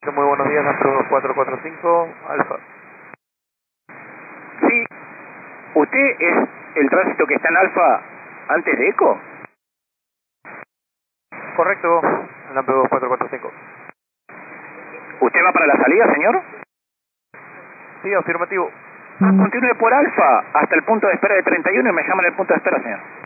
Muy buenos días, Astro 445, Alfa. Sí, ¿usted es el tránsito que está en Alfa antes de Eco? Correcto, el Ampero 445. ¿Usted va para la salida, señor? Sí, afirmativo. Continúe por Alfa hasta el punto de espera de 31 y me llaman el punto de espera, señor.